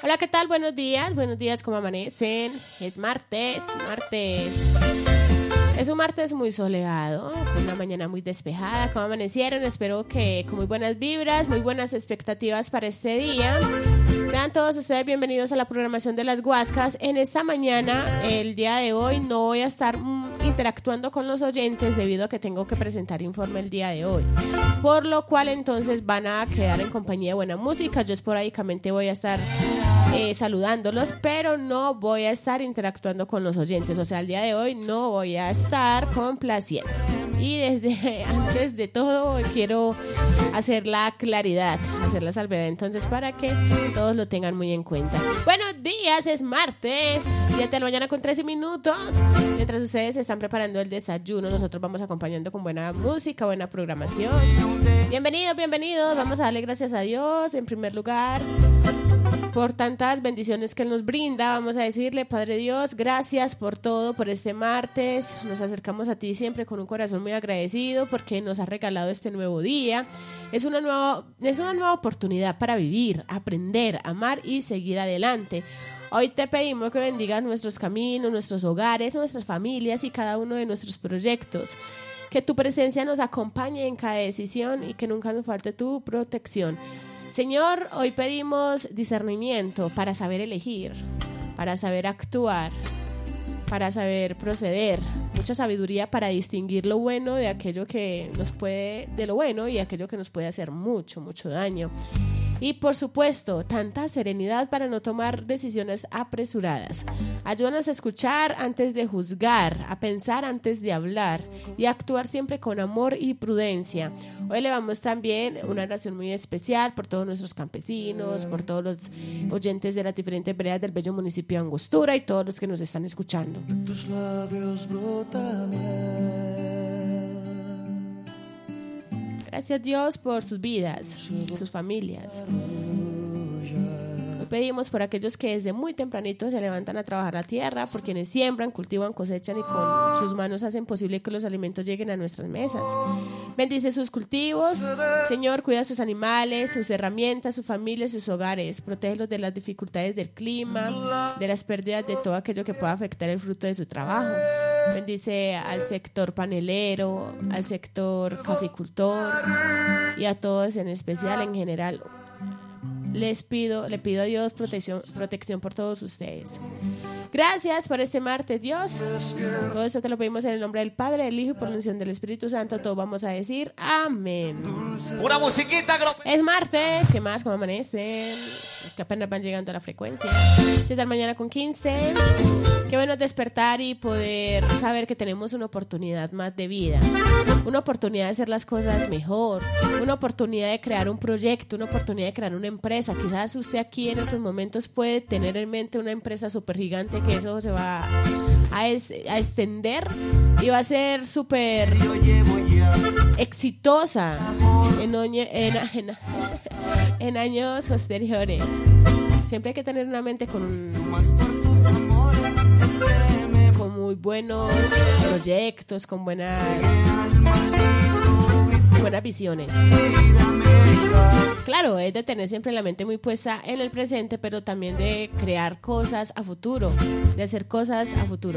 Hola, ¿qué tal? Buenos días, ¿cómo amanecen? Es martes. Es un martes muy soleado, con una mañana muy despejada. ¿Cómo amanecieron? Espero que con muy buenas vibras, muy buenas expectativas para este día. Sean todos ustedes bienvenidos a la programación de Las Guascas. En esta mañana, el día de hoy, no voy a estar interactuando con los oyentes debido a que tengo que presentar informe el día de hoy. Por lo cual, entonces, van a quedar en compañía de buena música. Yo esporádicamente voy a estar saludándolos, pero no voy a estar interactuando con los oyentes. O sea, el día de hoy no voy a estar complaciendo. Y desde antes de todo quiero hacer la claridad, hacer la salvedad, entonces, para que todos lo tengan muy en cuenta. Buenos días, es martes, 7 de la mañana con 13 minutos. Mientras ustedes están preparando el desayuno, nosotros vamos acompañando con buena música, buena programación. Bienvenidos, vamos a darle gracias a Dios en primer lugar por tantas bendiciones que Él nos brinda. Vamos a decirle: Padre Dios, gracias por todo, por este martes. Nos acercamos a ti siempre con un corazón muy agradecido porque nos has regalado este nuevo día. Es una nueva oportunidad para vivir, aprender, amar y seguir adelante. Hoy te pedimos que bendigas nuestros caminos, nuestros hogares, nuestras familias y cada uno de nuestros proyectos. Que tu presencia nos acompañe en cada decisión y que nunca nos falte tu protección. Señor, hoy pedimos discernimiento para saber elegir, para saber actuar, para saber proceder, mucha sabiduría para distinguir lo bueno de aquello que nos puede, de lo bueno y aquello que nos puede hacer mucho daño. Y por supuesto, tanta serenidad para no tomar decisiones apresuradas. Ayúdanos a escuchar antes de juzgar, a pensar antes de hablar y a actuar siempre con amor y prudencia. Hoy elevamos también una oración muy especial por todos nuestros campesinos, por todos los oyentes de las diferentes veredas del bello municipio de Angostura y todos los que nos están escuchando. Tus labios brotan. Gracias, Dios, por sus vidas, sus familias. Hoy pedimos por aquellos que desde muy tempranito se levantan a trabajar la tierra, por quienes siembran, cultivan, cosechan y con sus manos hacen posible que los alimentos lleguen a nuestras mesas. Bendice sus cultivos, Señor, cuida sus animales, sus herramientas, sus familias, sus hogares. Protégelos de las dificultades del clima, de las pérdidas de todo aquello que pueda afectar el fruto de su trabajo. Bendice al sector panelero, al sector caficultor y a todos en especial, en general. Le pido a Dios protección por todos ustedes. Gracias por este martes, Dios. Todo esto te lo pedimos en el nombre del Padre, del Hijo y por la unción del Espíritu Santo. Todos vamos a decir amén. Pura musiquita. Es martes, ¿qué más? ¿Cómo amanecen? Los que apenas van llegando a la frecuencia. 7 de la mañana con 15. Qué bueno despertar y poder saber que tenemos una oportunidad más de vida, una oportunidad de hacer las cosas mejor, una oportunidad de crear un proyecto, una oportunidad de crear una empresa. Quizás usted aquí en estos momentos puede tener en mente una empresa súper gigante que eso se va a extender y va a ser súper exitosa en años posteriores. Siempre hay que tener una mente con muy buenos proyectos, con buenas visiones. Claro, es de tener siempre la mente muy puesta en el presente, pero también de crear cosas a futuro, de hacer cosas a futuro.